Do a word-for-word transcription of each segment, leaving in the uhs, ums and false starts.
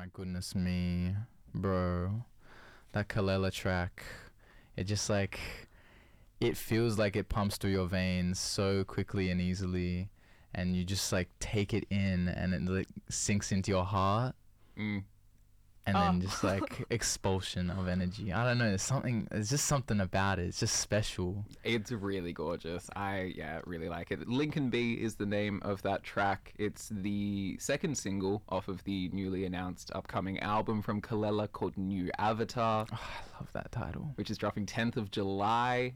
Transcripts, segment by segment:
my goodness me, bro. That Kelela track, it just like, it feels like it pumps through your veins so quickly and easily, and you just like take it in and it like sinks into your heart. Mm. And Oh. then just like expulsion of energy. I don't know. There's something. There's just something about it. It's just special. It's really gorgeous. I, yeah, really like it. Lincoln B is the name of that track. It's the second single off of the newly announced upcoming album from Kelela called New Avatar, Oh, I love that title. which is dropping tenth of July.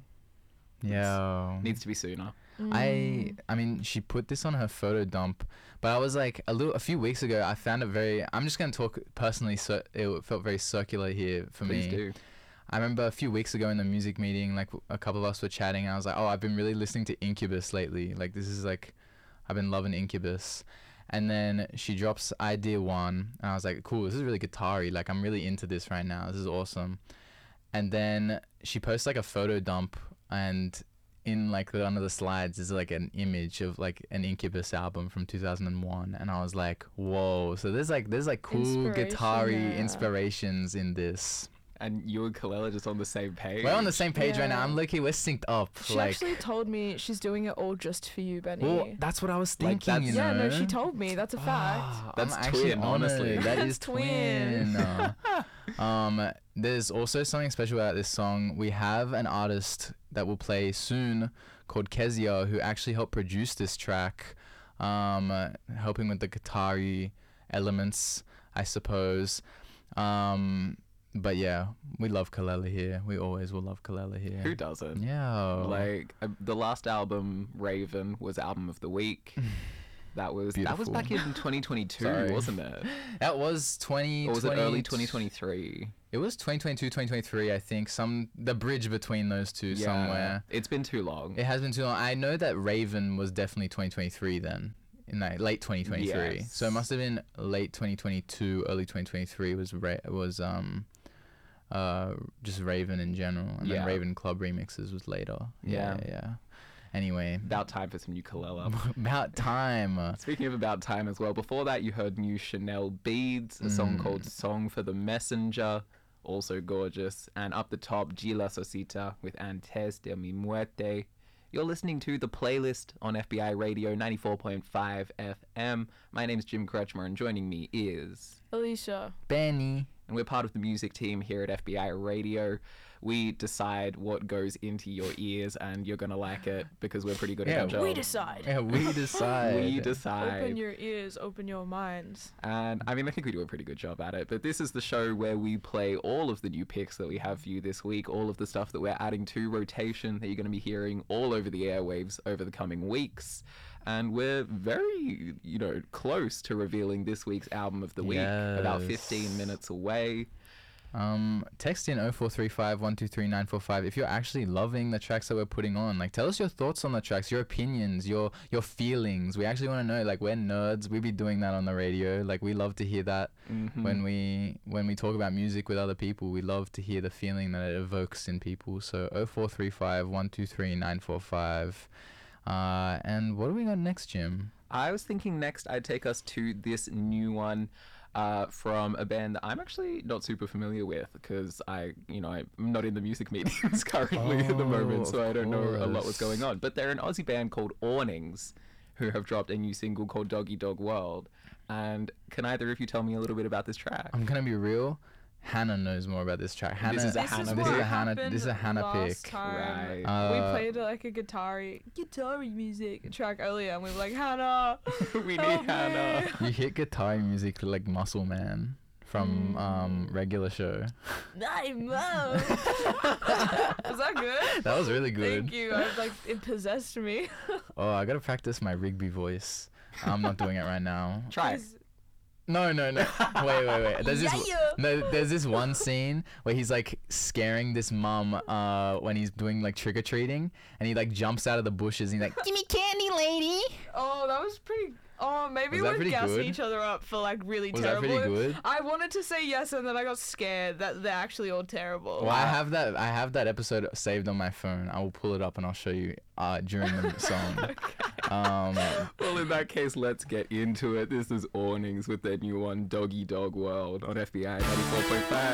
Yeah. Needs to be sooner. I I mean, she put this on her photo dump, but I was like a little a few weeks ago. I found it very. I'm just gonna talk personally. So it felt very circular here for Please me. do. I remember a few weeks ago in the music meeting, like a couple of us were chatting, and I was like, "Oh, I've been really listening to Incubus lately. Like this is like, I've been loving Incubus." And then she drops Idea One, and I was like, "Cool, this is really guitar-y. Like I'm really into this right now. This is awesome." And then she posts like a photo dump, and in like the, under the slides is like an image of like an Incubus album from two thousand one, and I was like, "Whoa!" So there's like there's like cool Inspiration guitar-y there. inspirations in this. And you and Kelela just on the same page. We're on the same page right now. Yeah. I'm lucky we're synced up. She like, actually told me she's doing it all just for you, Benny. well, that's what I was Like, thinking. you yeah, know? no, she told me. That's a fact. Ah, That's I'm actually twin, honored. honestly. That That's is twin. twin. Uh, um, there's also something special about this song. We have an artist that will play soon called Kezia, who actually helped produce this track, um, uh, helping with the guitar-y elements, I suppose. Um, but yeah, we love Kelela here. We always will love Kelela here. Who doesn't? Yeah. Like uh, the last album, Raven, was album of the week. That was that was Beautiful. back in twenty twenty-two, Sorry. wasn't it? That was twenty. Or was it early twenty twenty-three? It was twenty twenty-two, twenty twenty-three, I think. Some the bridge between those two somewhere. It's been too long. It has been too long. I know that Raven was definitely twenty twenty-three then. In that late twenty twenty-three. Yes. So it must have been late twenty twenty-two, early twenty twenty-three was Ra- was um uh just Raven in general, and Yeah. then Raven Club remixes was later. Yeah, Yeah. yeah. Anyway, About time for some new Kelela. about time. Speaking of about time as well, before that you heard new Chanel Beads, a song Mm. called Song for the Messenger, also gorgeous. And up the top, Gila Sosita with Antes de mi Muerte. You're listening to The Playlist on F B I Radio ninety-four point five F M. My name's Jim Kretschmer, and joining me is... Alicia. Benny. And we're part of the music team here at F B I Radio. We decide what goes into your ears, and you're going to like it because we're pretty good Yeah, at our job. We decide. Yeah, we decide. We decide. Open your ears, open your minds. And I mean, I think we do a pretty good job at it. But this is the show where we play all of the new picks that we have for you this week, all of the stuff that we're adding to rotation that you're going to be hearing all over the airwaves over the coming weeks. And we're very, you know, close to revealing this week's album of the week, about Yes. fifteen minutes away. Um, text in oh four three five, one two three, nine four five if you're actually loving the tracks that we're putting on. Like, tell us your thoughts on the tracks, your opinions, your your feelings. We actually want to know. Like, we're nerds. We be doing that on the radio. Like, we love to hear that Mhm. when we when we talk about music with other people. We love to hear the feeling that it evokes in people. So oh four three five, one two three, nine four five. Uh, and what do we got next, Jim? I was thinking next I'd take us to this new one uh, from a band that I'm actually not super familiar with because I, you know, I'm not in the music meetings currently at the Oh, moment, so of I don't know a lot what's course. going on. But they're an Aussie band called Awnings who have dropped a new single called Doggy Dog World. And can either of you tell me a little bit about this track? I'm gonna be real. Hannah knows more about this track. Hannah, This is a This Hannah is pick. This is what a Hannah. happened This is a Hannah last pick. time. Right. Uh, we played like a guitar-y, guitar-y music track earlier, and we were like, Hannah, We help need me. Hannah. You hit guitar music like Muscle Man from um regular show. Hey, Mo. Was that good? That was really good. Thank you. I was like, it possessed me. Oh, I gotta practice my Rigby voice. I'm not doing it right now. Try it. Please. No, no, no. Wait, wait, wait. There's this Yeah. no. There's this one scene where he's like scaring this mum uh when he's doing like trick or treating, and he like jumps out of the bushes and he's like, "Give me candy, lady." Oh, that was pretty. Oh, maybe Was that we're pretty gassing good? each other up for like really Was that terrible. pretty good? I wanted to say yes, and then I got scared that they're actually all terrible. Well, I have that. I have that episode saved on my phone. I will pull it up and I'll show you uh during the song. Um, Well, in that case, let's get into it. This is Awnings with their new one, Doggy Dog World, on F B I ninety-four point five.